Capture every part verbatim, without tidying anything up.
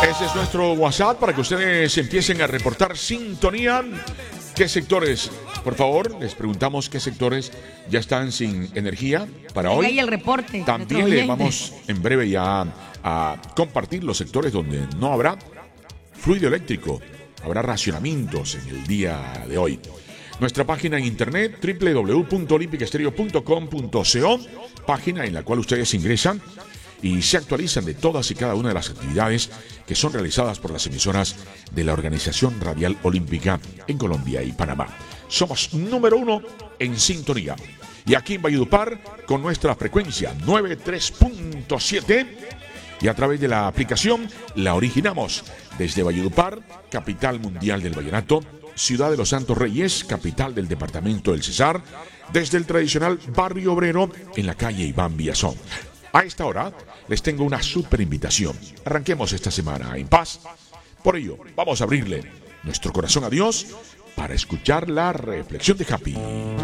Ese es nuestro WhatsApp para que ustedes empiecen a reportar sintonía. ¿Qué sectores? Por favor, les preguntamos qué sectores ya están sin energía para hoy. Ahí el reporte. También le vamos en breve ya a compartir los sectores donde no habrá fluido eléctrico. Habrá racionamientos en el día de hoy. Nuestra página en internet doble u doble u doble u punto olímpica estéreo punto com punto co, página en la cual ustedes ingresan y se actualizan de todas y cada una de las actividades que son realizadas por las emisoras de la Organización Radial Olímpica en Colombia y Panamá. Somos número uno en sintonía. Y aquí en Valledupar con nuestra frecuencia noventa y tres punto siete y a través de la aplicación la originamos desde Valledupar, capital mundial del vallenato, ciudad de los Santos Reyes, capital del departamento del Cesar, desde el tradicional barrio obrero en la calle Iván Villazón. A esta hora les tengo una súper invitación. Arranquemos esta semana en paz. Por ello, vamos a abrirle nuestro corazón a Dios para escuchar la reflexión de Happy.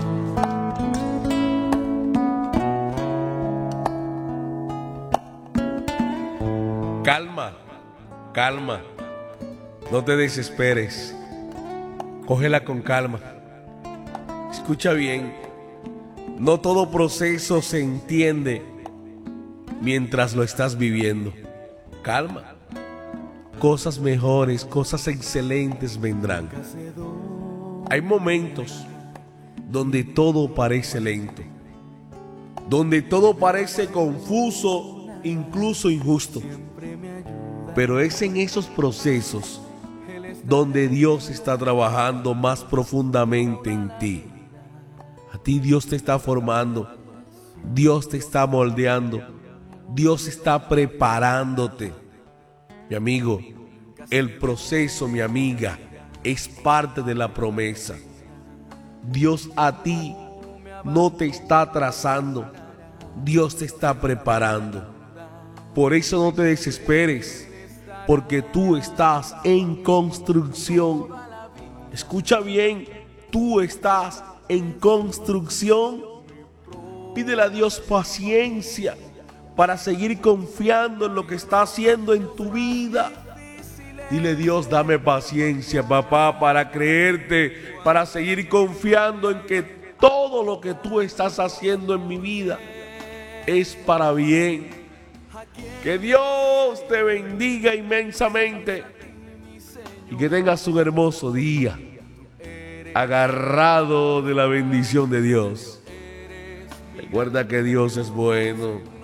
Calma, calma. No te desesperes. Cógela con calma. Escucha bien. No todo proceso se entiende mientras lo estás viviendo. Calma. Cosas mejores, cosas excelentes vendrán. Hay momentos donde todo parece lento, donde todo parece confuso, incluso injusto. Pero es en esos procesos donde Dios está trabajando más profundamente en ti. A ti Dios te está formando, Dios te está moldeando, Dios está preparándote. Mi amigo, el proceso, mi amiga, es parte de la promesa. Dios a ti no te está atrasando, Dios te está preparando. Por eso no te desesperes, porque tú estás en construcción. Escucha bien, tú estás en construcción. Pídele a Dios paciencia para seguir confiando en lo que está haciendo en tu vida. Dile: Dios, dame paciencia, papá, para creerte, para seguir confiando en que todo lo que tú estás haciendo en mi vida es para bien. Que Dios te bendiga inmensamente y que tengas un hermoso día, agarrado de la bendición de Dios. Recuerda que Dios es bueno.